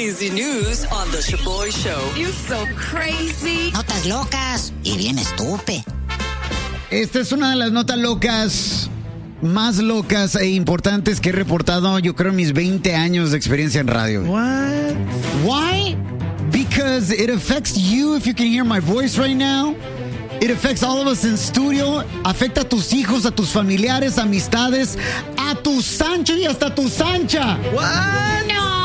crazy news on the Shaboy Show. You're so crazy. Notas locas y bien estúpido. Esta es una de las notas locas más locas e importantes que he reportado, yo creo, en mis 20 años de experiencia en radio. What? Why? Because it affects you, if you can hear my voice right now. It affects all of us in studio. Afecta a tus hijos, a tus familiares, amistades, a tu Sancho y hasta tu Sancha. What?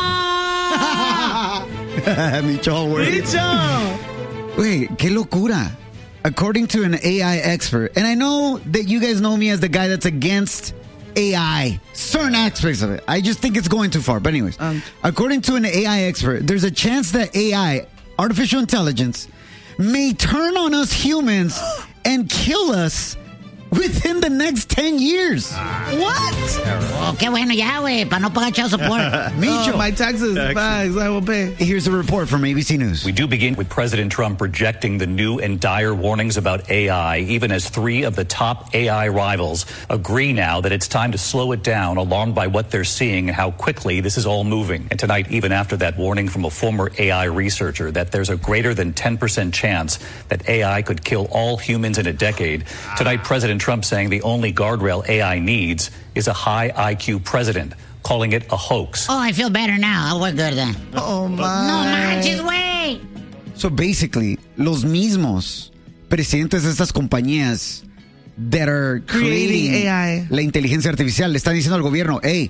No. Micho, güey. Micho. Wait, qué locura. According to an AI expert, and I know that you guys know me as the guy that's against AI, certain aspects of it. I just think it's going too far. But anyways, according to an AI expert, there's a chance that AI, artificial intelligence, may turn on us humans and kill us within the next 10 years. What? Oh, qué bueno ya, güey, para no pagar child support. Micho. Oh, my taxes, bags, I will pay. Here's a report from ABC News. We do begin with President Trump rejecting the new and dire warnings about AI, even as 3 of the top AI rivals agree now that it's time to slow it down, alarmed by what they're seeing and how quickly this is all moving. And tonight, even after that warning from a former AI researcher that there's a greater than 10% chance that AI could kill all humans in a decade, tonight President Trump saying the only guardrail AI needs is a high IQ president, calling it a hoax. Oh, I feel better now. We're good then. Oh, my. No manches, güey. So basically, los mismos presidentes de estas compañías that are creating AI. La inteligencia artificial le están diciendo al gobierno, hey,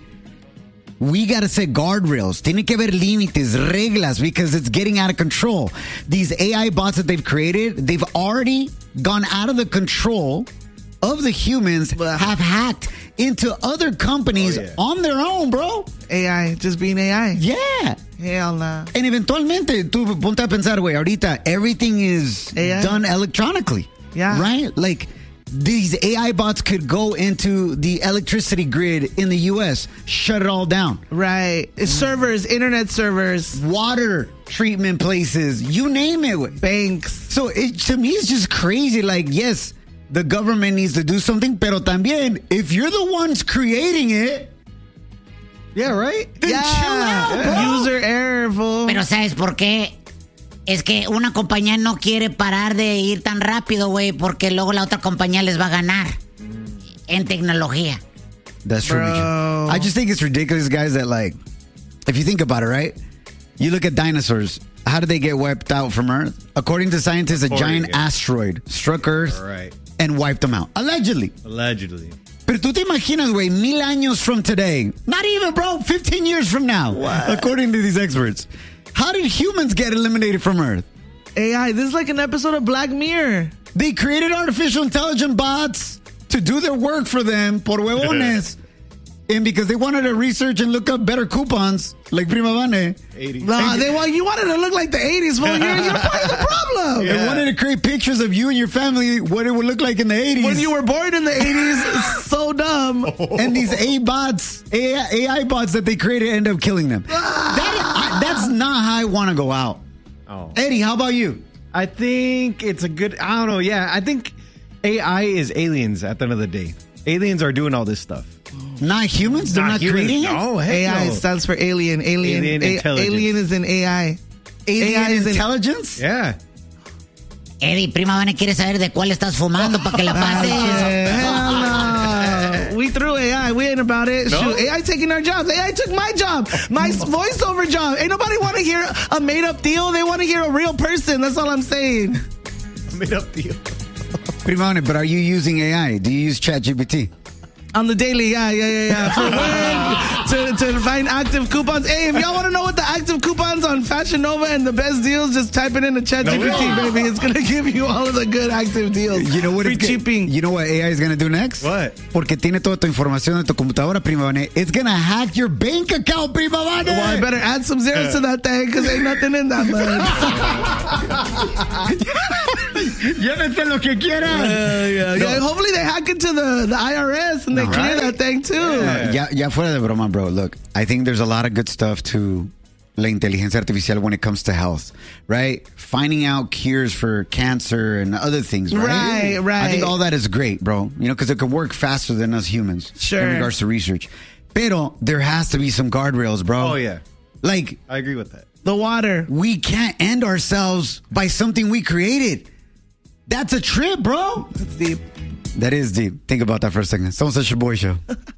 we gotta set guardrails. Tiene que haber límites, reglas, because it's getting out of control. These AI bots that they've created, they've already gone out of the control of the humans, have hacked into other companies on their own, bro. AI, just being AI. Yeah. Hell nah. And eventualmente, tú ponte a pensar, güey, ahorita everything is AI? done electronically. Yeah. Right? Like, these AI bots could go into the electricity grid in the U.S., shut it all down. Right. It's servers, internet servers. Water treatment places, you name it, güey. Banks. So, to me, it's just crazy. Like, yes, the government needs to do something, pero también, if you're the ones creating it, yeah, right? Then chill out, bro. User error, fool. Pero ¿sabes por qué? Es que una compañía no quiere parar de ir tan rápido, güey, porque luego la otra compañía les va a ganar en tecnología. That's true, Micho. I just think it's ridiculous, guys, that, like, if you think about it, right? You look at dinosaurs. How did they get wiped out from Earth? According to scientists, a giant asteroid struck Earth and wiped them out. Allegedly. Pero tú te imaginas, güey, 1000 años from today. Not even, bro, 15 years from now. What? According to these experts. How did humans get eliminated from Earth? AI, this is like an episode of Black Mirror. They created artificial intelligent bots to do their work for them, por huevones. And because they wanted to research and look up better coupons, like Prima Vane. 80s. No, you wanted to look like the 80s, fool. You're part of the problem. They wanted to create pictures of you and your family, what it would look like in the 80s. When you were born in the 80s, it's so dumb. And these AI bots that they created end up killing them. That's not how I want to go out. Oh. Eddie, how about you? I think it's a good, I don't know, yeah. I think AI is aliens at the end of the day. Aliens are doing all this stuff. Not humans? They're not creating it? No, AI stands for alien. Alien intelligence. Alien is an AI. AI is intelligence? Yeah. Eddie, Prima Vane quiere saber de cuál estás fumando para que la pases. We threw AI. We ain't about it. No? Shoot, AI taking our jobs. AI took my job. My voiceover job. Ain't nobody want to hear a made-up deal. They want to hear a real person. That's all I'm saying. Made-up deal. Prima Vane, but are you using AI? Do you use ChatGPT? On the daily, yeah. For work, to find active coupons. Hey, if y'all want to know what the active coupons on Fashion Nova and the best deals, just type it into ChatGPT, baby. It's going to give you all of the good active deals. You know what? Free cheaping. You know what AI is going to do next? What? Porque tiene toda tu información de tu computadora, Prima Vane. It's going to hack your bank account, Prima Vane. Well, I better add some zeros to that thing because ain't nothing in that much. Llévete lo que quieras. Yeah, hopefully they hack into the IRS and they clear that thing too. Ya fuera de broma, bro. Look, I think there's a lot of good stuff to la inteligencia artificial when it comes to health, right? Finding out cures for cancer and other things, right? Right. I think all that is great, bro. You know, because it can work faster than us humans Sure. in regards to research. Pero there has to be some guardrails, bro. Oh, yeah. Like, I agree with that. The water. We can't end ourselves by something we created. That's a trip, bro. That's deep. That is deep. Think about that for a second. Someone said Shaboy Show.